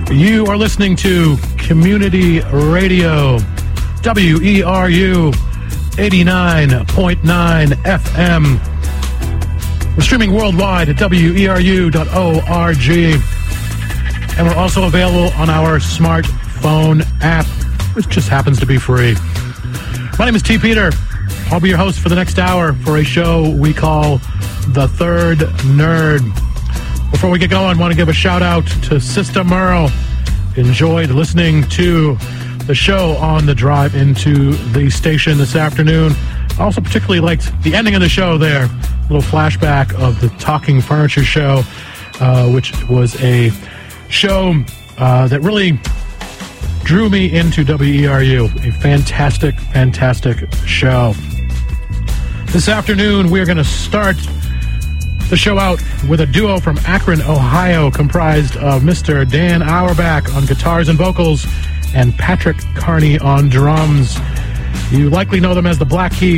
You are listening to Community Radio, WERU 89.9 FM. We're streaming worldwide at weru.org. And we're also available on our smartphone app, which just happens to be free. My name is T. Peter. I'll be your host for the next hour for a show we call The Third Nerd. Before we get going, I want to give a shout out to Sister Merle. Enjoyed listening to the show on the drive into the station this afternoon. I also particularly liked the ending of the show there. A little flashback of the Talking Furniture show, which was a show that really drew me into WERU. A fantastic, fantastic show. This afternoon, we're going to start the show out with a duo from Akron, Ohio, comprised of Mr. Dan Auerbach on guitars and vocals and Patrick Carney on drums. You likely know them as the Black Keys.